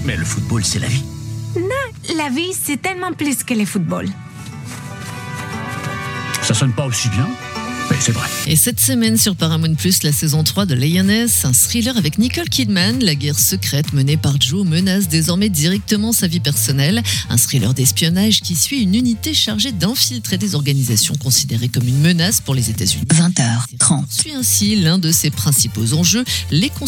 Mais le football, c'est la vie. Non, la vie, c'est tellement plus que le football. Ça sonne pas aussi bien, mais c'est vrai. Et cette semaine sur Paramount+, la saison 3 de Lioness, un thriller avec Nicole Kidman. La guerre secrète menée par Joe menace désormais directement sa vie personnelle. Un thriller d'espionnage qui suit une unité chargée d'infiltrer des organisations considérées comme une menace pour les États-Unis. 20h30. Suit ainsi l'un de ses principaux enjeux, les